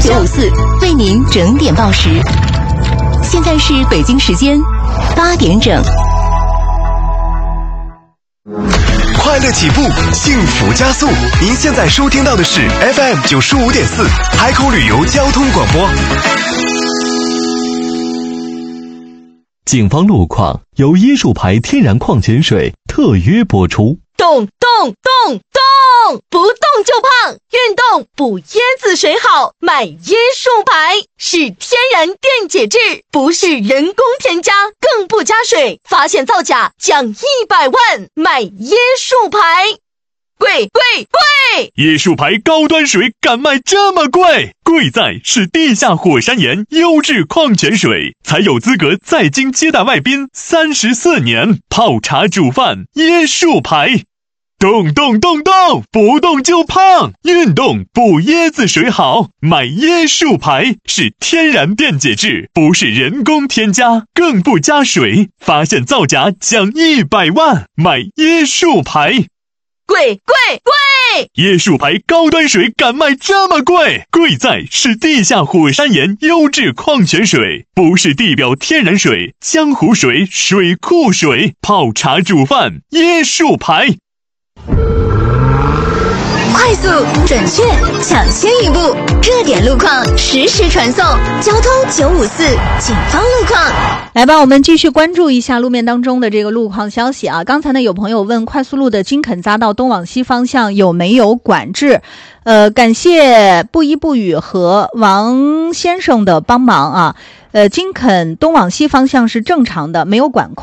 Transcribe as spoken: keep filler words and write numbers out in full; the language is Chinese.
九五四为您整点报时。现在是北京时间八点整。 快乐起步，幸福加速。您现在收听到的是 F M 九十五点四海口旅游交通广播。 警方路况由椰树牌天然矿泉水特约播出。 动动动动，不动就胖，运动补椰子水好，买椰树牌，是天然电解质，不是人工添加，更不加水，发现造假奖一百万，买椰树牌。贵贵贵！ 椰树牌高端水敢卖这么贵？贵在是地下火山岩优质矿泉水，才有资格在京接待外宾三十四年，泡茶煮饭椰树牌。动动动动，不动就胖，运动补椰子水好，买椰树牌，是天然电解质，不是人工添加，更不加水，发现造假奖一百万，买椰树牌。 贵贵贵！ 椰树牌高端水敢卖这么贵？贵在是地下火山岩优质矿泉水，不是地表天然水、江湖水、水库水，泡茶煮饭椰树牌。 快速、准确、抢先一步，热点路况实时传送。交通九五四警方路况。 来吧，我们继续关注一下路面当中的这个路况消息啊。刚才呢，有朋友问快速路的金肯匝道东往西方向有没有管制？呃，感谢不依不语和王先生的帮忙啊。呃，金肯东往西方向是正常的，没有管控。